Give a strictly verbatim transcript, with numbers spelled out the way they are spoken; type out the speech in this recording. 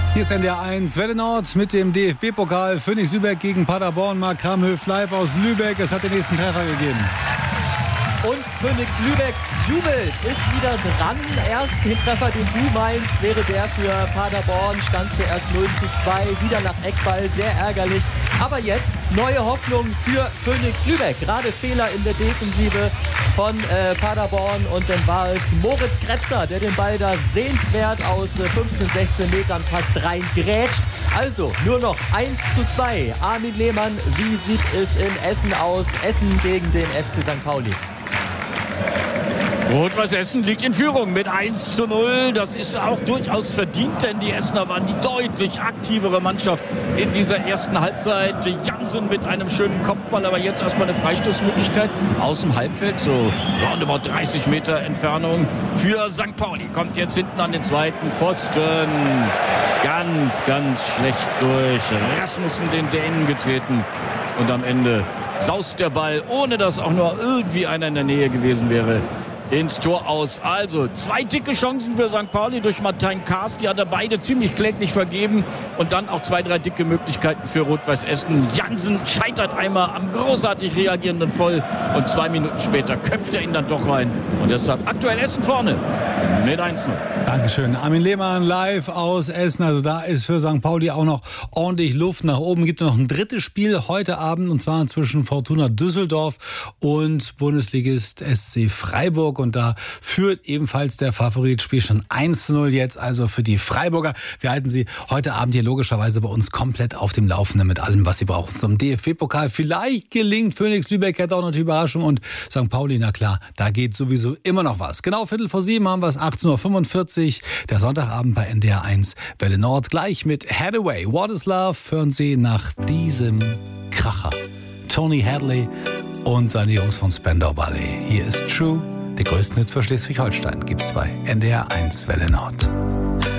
Hier ist N D R eins Welle Nord mit dem D F B-Pokal. Phoenix Lübeck gegen Paderborn. Marc Kramhöft live aus Lübeck. Es hat den nächsten Treffer gegeben. Und Phoenix Lübeck jubelt, ist wieder dran. Erst den Treffer, den du meinst, wäre der für Paderborn. Stand zuerst null zu zwei, wieder nach Eckball, sehr ärgerlich. Aber jetzt neue Hoffnung für Phoenix Lübeck. Gerade Fehler in der Defensive von äh, Paderborn. Und dann war es Moritz Kretzer, der den Ball da sehenswert aus äh, fünfzehn, sechzehn Metern fast reingrätscht. Also nur noch eins zu zwei. Armin Lehmann, wie sieht es in Essen aus? Essen gegen den F C Sankt Pauli. Rot-Weiß Essen liegt in Führung mit eins zu null. Das ist auch durchaus verdient, denn die Essener waren die deutlich aktivere Mannschaft in dieser ersten Halbzeit. Jansen mit einem schönen Kopfball, aber jetzt erstmal eine Freistoßmöglichkeit aus dem Halbfeld, so roundabout dreißig Meter Entfernung für Sankt Pauli. Kommt jetzt hinten an den zweiten Pfosten. Ganz, ganz schlecht durch. Rasmussen den Dänen getreten. Und am Ende saust der Ball, ohne dass auch nur irgendwie einer in der Nähe gewesen wäre, ins Tor aus. Also zwei dicke Chancen für Sankt Pauli durch Martin Kaas. Die hat er beide ziemlich kläglich vergeben. Und dann auch zwei, drei dicke Möglichkeiten für Rot-Weiß Essen. Jansen scheitert einmal am großartig reagierenden Voll. Und zwei Minuten später köpft er ihn dann doch rein. Und deshalb aktuell Essen vorne mit eins zu null. Dankeschön. Armin Lehmann live aus Essen. Also da ist für Sankt Pauli auch noch ordentlich Luft nach oben. Gibt noch ein drittes Spiel heute Abend. Und zwar zwischen Fortuna Düsseldorf und Bundesligist S C Freiburg. Und da führt ebenfalls der Favorit. Spiel schon eins zu null jetzt also für die Freiburger. Wir halten Sie heute Abend hier logischerweise bei uns komplett auf dem Laufenden mit allem, was Sie brauchen zum D F B-Pokal. Vielleicht gelingt Phoenix Lübeck, hätte auch noch die Überraschung. Und Sankt Pauli, na klar, da geht sowieso immer noch was. Genau Viertel vor sieben haben wir es, achtzehn Uhr fünfundvierzig. Der Sonntagabend bei N D R eins Welle Nord. Gleich mit Hathaway. What is Love? Hören Sie nach diesem Kracher. Tony Hadley und seine Jungs von Spandau Ballet. Hier ist True. Die größten Hits für Schleswig-Holstein gibt's bei N D R eins Welle Nord.